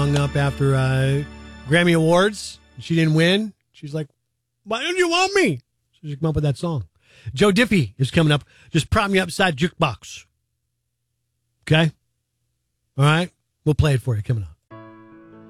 Hung up after Grammy Awards. She didn't win. She's like, why don't you want me? So she came up with that song. Joe Diffie is coming up. Just prop me upside jukebox. Okay? All right? We'll play it for you coming up.